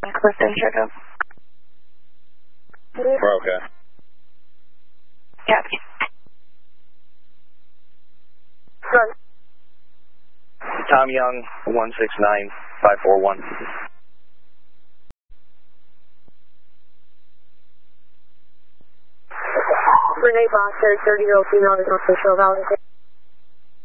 Clifton, Chicago. We're okay. Yeah. Run. Tom Young, 169541. Renee Boxer, 30-year-old female, is on Central Valley.